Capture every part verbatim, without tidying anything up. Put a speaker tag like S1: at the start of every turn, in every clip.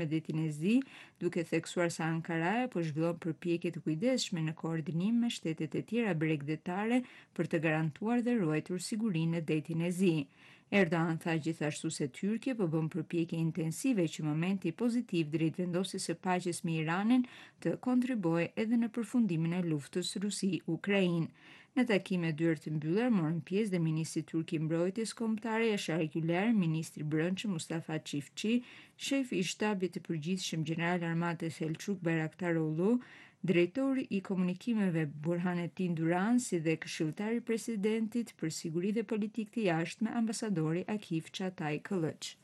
S1: me detin e Zi, duke theksuar se Ankaraja po zhvillon përpjekje të kujdesshme në koordinim me shtetet e tjera bregdetare për të garantuar dhe ruajtur sigurinë në detin e Zi. Erdogan tha gjithashtu se Tyrkia po bën përpjekje intensive që momenti pozitiv drejt vendosjes së paqes me Iranin të kontribuojë edhe në përfundimin e luftës Rusi-Ukrainë. Në takime dyert të mbyllur morën pjesë dhe ministri turk i mbrojtjes kombëtare Yaşar Güler, ministri i brendshëm Mustafa Çiftçi, shefi i shtabit të përgjithshëm Gjeneral Armate Selçuk Bayraktaroglu, drejtori i komunikimeve Burhanettin Duran, si dhe këshilltari i presidentit për siguri dhe politikë të jashtme ambasadori Akif Çatay Kılıç.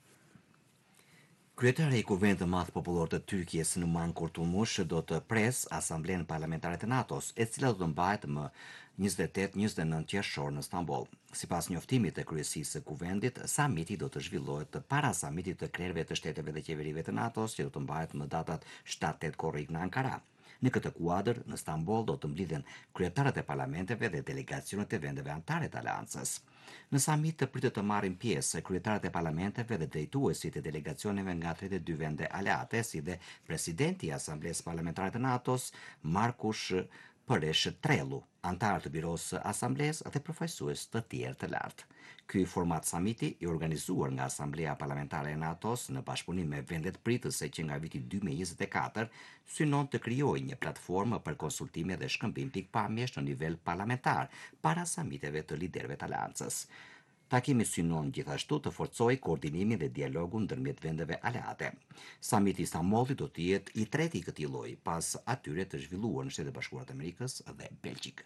S2: Kryetari i Kuvendit të Madh Popullor të Tyrkisë Numan Kurtulmush do të pres Asamblenë Parlamentare të NATO-s, e cila do të mbahet më njëzet e tetë njëzet e nëntë qershor në Stamboll. Sipas njoftimit të kryesisë së Kuvendit, samiti do të zhvillohet para samitit të krerëve të shteteve dhe qeverive të NATO-s, që do të mbahet më datat shtatë tetë korrik në Ankara. Në këtë kuadër, në Stamboll do të mblidhen kryetarët e parlamenteve dhe delegacionet e vendeve anëtare të aleancës. Në samit të pritet të marrin pjesë kryetarët e parlamenteve dhe drejtuesit e delegacioneve nga tridhjetë e dy vende aleate, si dhe presidenti i Asamblesë Parlamentare të NATO-s, Markush Përesh Trellu, antar të biros së Asamblesë dhe përfaqësues të tjerë të lartë. Ky format samiti, i organizuar nga Asamblea Parlamentare e NATO-s në bashkëpunim me vendet pritëse që nga viti dy mijë e njëzet e katër, synon të krijojë një platformë për konsultime dhe shkëmbim pikpamjesh në nivel parlamentar para samiteve të liderëve të aleancës. Takimi synon gjithashtu të forcojë koordinimin dhe dialogun ndërmjet vendeve aleate. Samiti i Stambollit do të jetë i treti i këtij lloji pas atyre të zhvilluar në Shtetet e Bashkuara të Amerikës dhe Belgjik.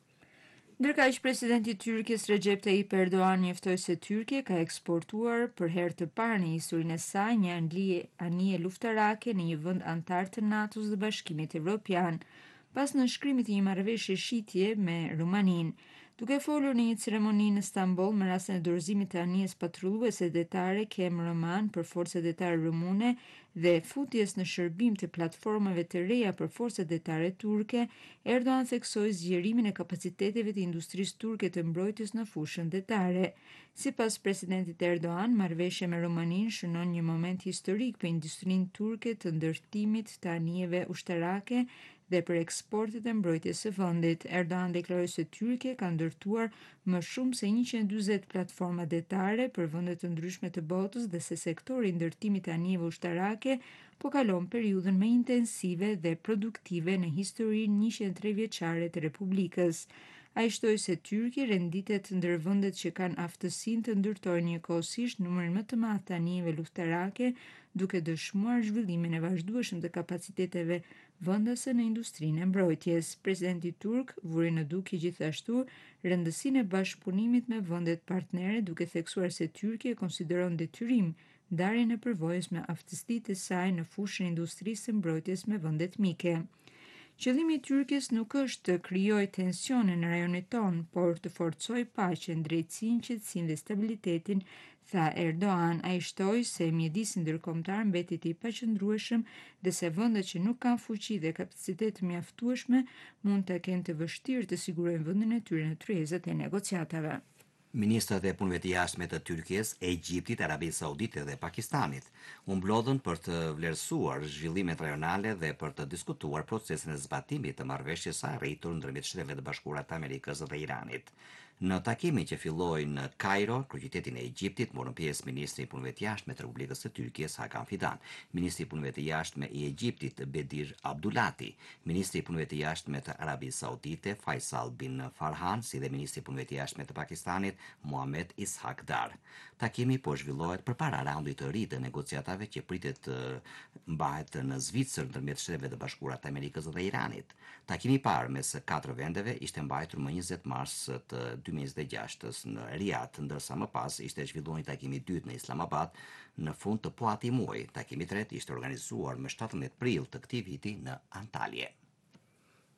S1: Ndërkaq, presidenti i Tyrkisë Recep Tayyip Erdogan njoftoi se Tyrkia ka eksportuar për herë të parë në historinë e saj një anije, anije luftarake në një vend antar të NATO-s dhe Bashkimit Evropian, pas nënshkrimit të një marrëveshje shitje me Rumaninë. Duke folur në një ceremoni në Stamboll me rastin e dorëzimit të anijes patrulluese detare Kem Roman për forcat detare rumune dhe futjes në shërbim të platformave të reja për forcat detare turke, Erdogan theksoi zgjerimin e kapaciteteve të industrisë turke të mbrojtjes në fushën detare. Sipas presidentit Erdogan, marrëveshja me Rumaninë shënon një moment historik për industrinë turke të ndërtimit të anijeve ushtarake dhe për eksportet e mbrojtjes së vendit. Erdogan deklaroi se Tyrkia ka ndërtuar më shumë se njëqind e dyzet platforma detare për vende të ndryshme të botës dhe se sektori i ndërtimit të anijeve ushtarake po kalon periudhën më intensive dhe produktive në historinë njëqind e tre vjeçare të Republikës. Ai shtoi se Tyrkia renditet ndër vendet që kanë aftësinë të ndërtojnë njëkohësisht numrin më të madh të anijeve luftarake, duke dëshmuar zhvillimin e vazhdueshëm të kapaciteteve vendase në industrinë e mbrojtjes. Presidenti turk vuri në dukje gjithashtu rëndësinë e bashkëpunimit me vendet partnere, duke theksuar se Tyrkia konsideron detyrim ndarjen e përvojës me aftësitë e saj në fushën e industrisë së mbrojtjes me vendet mike. Qëllimi i Tyrkisë nuk është të krijojë tensione në rajonin ton, por të forcojë paqen, drejtësinë, qetësinë dhe stabilitetin, tha Erdogan. Ai shtoi se mjedisi ndërkombëtar mbetet i paqëndrueshëm dhe se vendet që nuk kanë fuqi dhe kapacitet të mjaftueshme mund të kenë të vështirë të sigurojnë vendin e tyre në tryezat e negociatave.
S2: Ministrat e punëve të jashtme të Tyrkisë, Egjiptit, Arabisë Saudite dhe Pakistanit u mblodhën për të vlerësuar zhvillimet rajonale dhe për të diskutuar procesin e zbatimit të marrëveshjes së arritur ndërmjet Shteteve të Bashkuara të Amerikës dhe Iranit. Në takimin që filloi në Kairo, kryeqytetin e Egjiptit, morën pjesë ministri i punëve të jashtme të Republikës së Tyrkisë Hakan Fidan, ministri i punëve të jashtme i Egjiptit Bedir Abdulati, ministri i punëve të jashtme të Arabisë Saudite Faisal bin Farhan, si dhe ministri i punëve të jashtme të Pakistanit Muhammad Ishaq Dar. Takimi po zhvillohet përpara raundit të ri të negociatave që pritet të mbahet në Zvicër ndërmjet Shteteve të Bashkuara të Amerikës dhe Iranit. Takimi i parë mes katër vendeve ishte mbajtur më njëzet mars të dy mijë e njëzet e gjashtë në Riyadh, ndërsa më pas ishte zhvilluar takimi i dytë në Islamabad në fund të po atij muaji. Takimi i tretë ishte organizuar më shtatëmbëdhjetë prill të këtij viti në Antalje.